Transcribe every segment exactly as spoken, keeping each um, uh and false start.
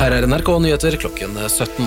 Her er N R K Nyheter klokken sytten.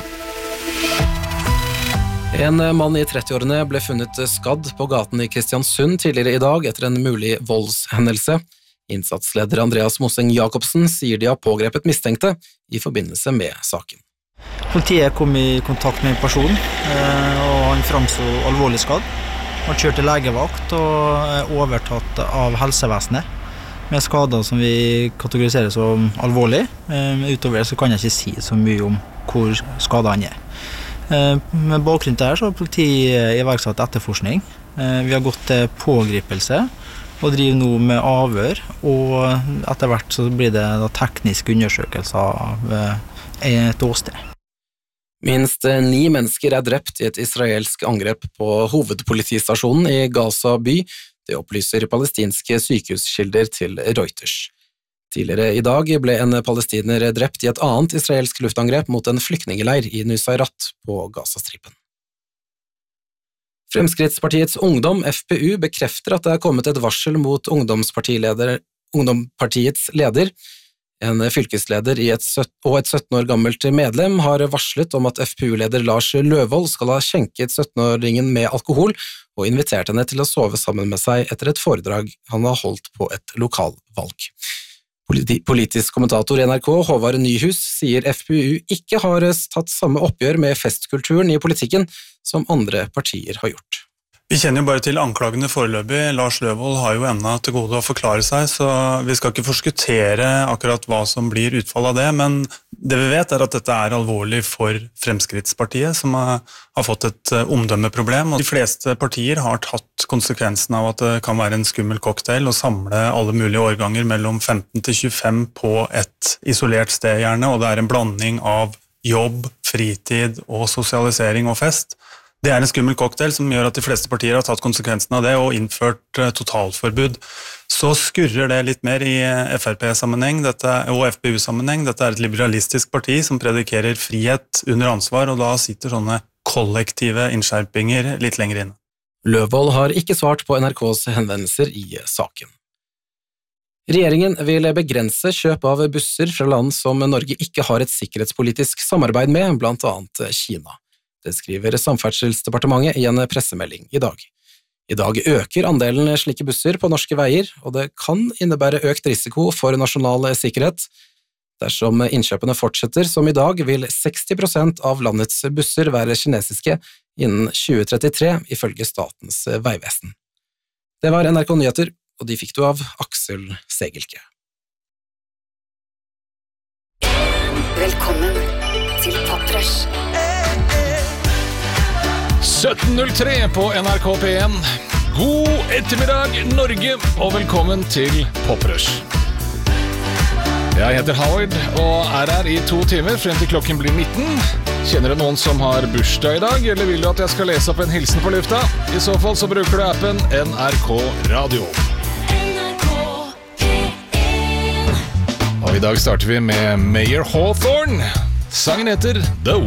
En mann i trettiårene ble funnet skadd på gaten i Kristiansund tidligere i dag etter en mulig voldshendelse. Innsatsleder Andreas Moseng Jakobsen sier de har pågrepet mistenkte i forbindelse med saken. Politiet kom i kontakt med en person, og han fremsto alvorlig skadd. Han kjørte til legevakt og er overtatt av helsevesenet med skader som vi kategoriserer som alvorlig. Utover det så kan jeg ikke si så mye om hvor skadet han er. Med bakgrunn til her så har politiet iverksatt etterforskning. Vi har gått til pågripelse og driver nå med avhør, og etter hvert så blir det da teknisk undersøkelse av et åsted. Minst ni mennesker er drept i et israelsk angrep på hovedpolitistasjonen i Gaza by. Det opplyser palestinske sykehuskilder til Reuters. Tidligere i dag ble en palestiner drept i et annet israelsk luftangrep mot en flyktningeleir i Nusayrat på Gazastripen. Fremskrittspartiets Ungdom, F P U, bekrefter at det er kommet et varsel mot ungdomspartileder, ungdomspartiets leder. En fylkesleder i et og et sytten år gammelt medlem har varslet om at F P U-leder Lars Løvold skal ha skjenket sytten-åringen med alkohol og invitert henne til å sove sammen med seg etter et foredrag han har holdt på et lokalvalg. Politisk kommentator i N R K, Håvard Nyhus, sier F P U ikke har tatt samme oppgjør med festkulturen i politikken som andre partier har gjort. Vi kjenner jo bare til anklagene foreløpig. Lars Løvold har jo ennå til gode å forklare seg, så vi skal ikke forskuttere akkurat hva som blir utfall av det, men det vi vet er at dette er alvorlig for Fremskrittspartiet, som har, har fått et omdømmeproblem. Og de fleste partier har tatt konsekvensen av at det kan være en skummel cocktail og samle alle mulige årganger mellom femten til tjuefem på et isolert sted gjerne, og det er en blanding av jobb, fritid og sosialisering og fest. Det er en skummel cocktail som gjør at de fleste partier har tatt konsekvensen av det og innført totalforbud. Så skurrer det litt mer i F R P-sammenheng og F P U-sammenheng. Dette er et liberalistisk parti som predikerer frihet under ansvar, og da sitter sånne kollektive innskjerpinger litt lenger inne. Løvold har ikke svart på N R K's henvendelser i saken. Regjeringen vil begrense kjøp av busser fra land som Norge ikke har et sikkerhetspolitisk samarbeid med, blant annet Kina. Det skriver Samferdselsdepartementet i en pressemelding i dag. I dag øker andelen slike busser på norske veier, og det kan innebære økt risiko for nasjonal sikkerhet. Dersom innkjøpene fortsetter som i dag, vil seksti prosent av landets busser være kinesiske innen tjue trettitre, ifølge Statens vegvesen. Det var N R K Nyheter, og de fikk du av Aksel Segelke. Velkommen til Poprush. sytten null tre på N R K P en. God ettermiddag, Norge, og velkommen til Poprush. Jeg heter Howard, og er her i to timer frem til klokken blir nitten. Kjenner du noen som har bursdag i dag, eller vil du at jeg skal lese opp en hilsen på lufta? I så fall så bruker du appen N R K Radio. N R K P en. Og i dag starter vi med Mayer Hawthorne. Sangen heter The